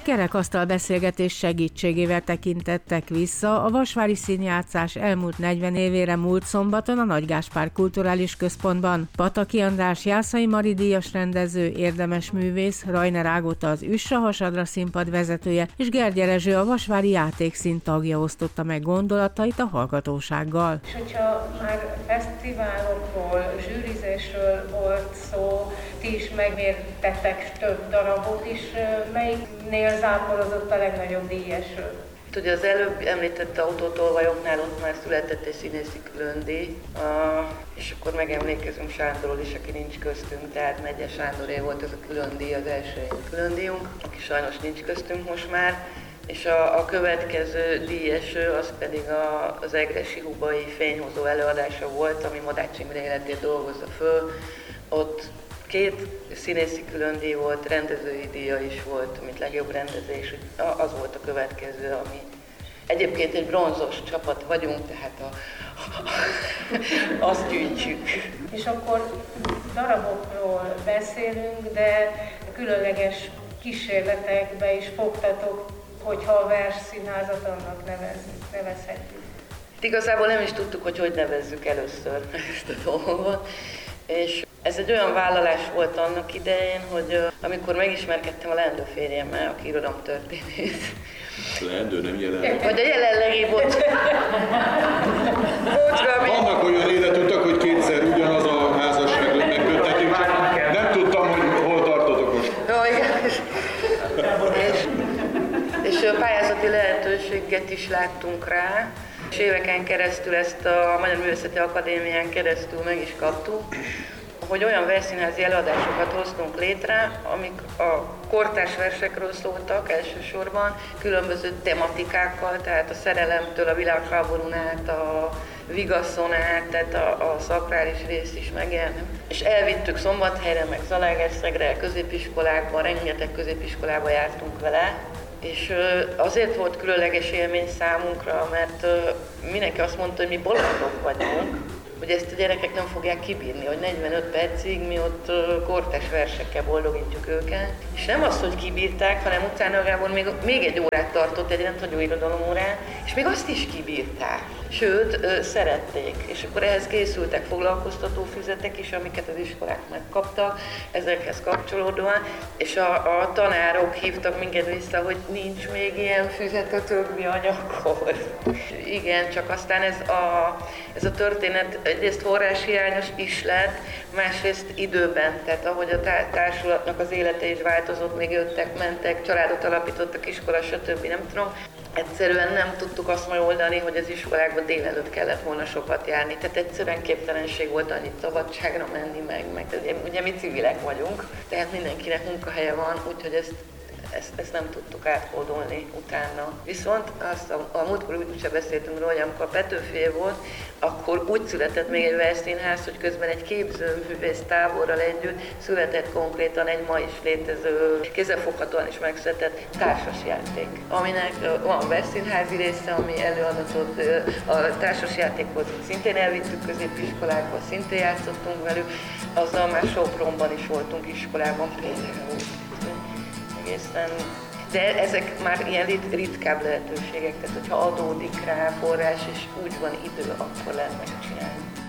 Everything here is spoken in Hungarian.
kerekasztal beszélgetés segítségével tekintettek vissza a Vasvári Színjátszás elmúlt 40 évére múlt szombaton a Nagy Gáspár Kulturális Központban. Pataki András Jászai Mari díjas rendező, érdemes művész, Rajner Ágota az Üssa Hasadra színpad vezetője és Gergye Rezső a Vasvári Játékszín tagja osztotta meg gondolatait a hallgatósággal. És hogyha már fesztiválokról, zsűrizésről volt szó, ti is megmértettek több darabot is, melyiknél záporozott a legnagyobb díjesről? Ugye az előbb említett autótolvajoknál ott már született egy színészi különdíj, és akkor megemlékezünk Sándorról is, aki nincs köztünk, tehát Megye Sándoré volt ez a különdíj, az első különdíjunk, aki sajnos nincs köztünk most már, és a következő díjeső az pedig az egressy hubai fényhozó előadása volt, ami Modács Imre életét dolgozza föl. Ott 2 színészi különdíj volt, rendezői díja is volt, mint legjobb rendezés, az volt a következő, ami egyébként egy bronzos csapat vagyunk, tehát azt gyűjtjük. És akkor darabokról beszélünk, de különleges kísérletekbe is fogtatok, hogyha a versszínházat annak nevezhetjük. Igazából nem is tudtuk, hogy nevezzük először ezt a dolgot. És ez egy olyan vállalás volt annak idején, hogy amikor megismerkedtem a leendő férjemmel, aki irodalomtörténész. Leendő, nem jelenleg. Vagy a jelenlegi, bocs. Vannak olyan életutak, hogy kétszer ugyanaz a házasság megköttetünk, csak nem tudtam, hogy hol tartotok most. És pályázati lehetőséget is láttunk rá, és éveken keresztül ezt a Magyar Művészeti Akadémián keresztül meg is kaptuk, hogy olyan versszínházi előadásokat hoztunk létre, amik a kortárs versekről szóltak elsősorban, különböző tematikákkal, tehát a szerelemtől a világháborún át, a vigaszon át, tehát a szakrális rész is megjelent. És elvittük Szombathelyre, meg Zalaegerszegre, középiskolákban, rengeteg középiskolába jártunk vele, és azért volt különleges élmény számunkra, mert mindenki azt mondta, hogy mi bolondok vagyunk, hogy ezt a gyerekek nem fogják kibírni, hogy 45 percig mi ott kortárs versekkel boldogítjuk őket. És nem az, hogy kibírták, hanem utána Gábor még egy órát tartott, egy rendhagyó irodalomórán, és még azt is kibírták. Sőt, szerették. És akkor ehhez készültek foglalkoztatófüzetek is, amiket az iskolák megkaptak, ezekhez kapcsolódóan, és a tanárok hívtak minket vissza, hogy nincs még ilyen füzet a többi anyaghoz. Igen, csak aztán ez a történet egyrészt forráshiányos is lett, másrészt időben, tehát ahogy a társulatnak az élete is változott, még jöttek, mentek, családot alapítottak, iskola, stb. Nem tudom. Egyszerűen nem tudtuk azt megoldani, hogy az iskolákban délelőtt kellett volna sokat járni. Tehát egyszerűen képtelenség volt annyit szabadságra menni, meg ugye mi civilek vagyunk, tehát mindenkinek munkahelye van, úgyhogy ezt nem tudtuk átkódolni utána. Viszont azt a múltkor úgyse beszéltünk róla, hogy amikor a Petőfi volt, akkor úgy született még egy versszínház, hogy közben egy képzőművész táborral együtt született konkrétan egy ma is létező, kézzelfoghatóan is megszületett társasjáték, aminek van versszínházi része, ami előadatot, a társasjátékot szintén elvittük középiskolákba, szintén játszottunk velük, azzal már Sopronban is voltunk iskolában például. Egészen. De ezek már ilyen ritkább lehetőségek, tehát hogyha adódik rá forrás és úgy van idő, akkor lehet megcsinálni.